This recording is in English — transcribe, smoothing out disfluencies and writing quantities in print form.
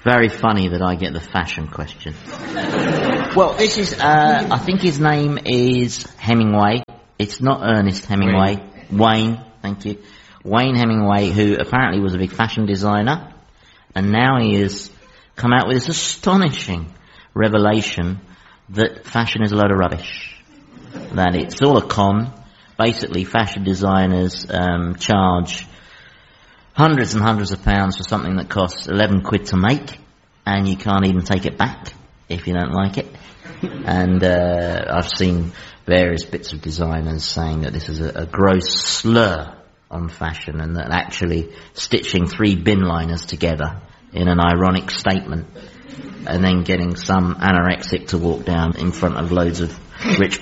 Very funny that I get the fashion question. Well, this is, I think his name is Hemingway. It's not Ernest Hemingway. Wayne, thank you. Wayne Hemingway, who apparently was a big fashion designer, and now he has come out with this astonishing revelation that fashion is a load of rubbish. That it's all a con. Basically, fashion designers charge hundreds and hundreds of pounds for something that costs 11 quid to make, and you can't even take it back if you don't like it. And I've seen various bits of designers saying that this is a gross slur on fashion, and that actually stitching 3 bin liners together in an ironic statement and then getting some anorexic to walk down in front of loads of rich